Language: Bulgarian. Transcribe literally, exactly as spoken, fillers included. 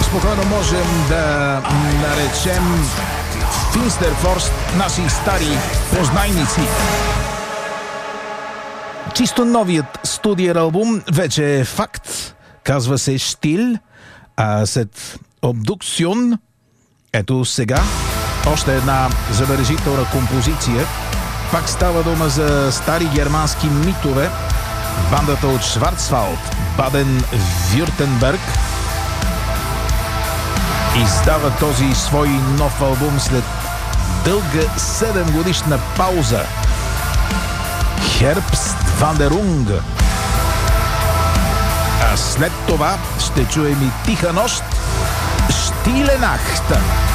спокойно можем да наречем Финстерфорст наши стари познайници. Чисто новият студиен албум вече е факт. Казва се Штил, а след Обдукцион, ето сега, още една забележителна композиция. Пак става дума за стари германски митове. Бандата от Шварцвалд, Баден-Вюртенберг, издава този свой нов албум след дълга седем годишна пауза. Хербствандерунг. А след това ще чуем и Тиха нощ, Штиле Нахт.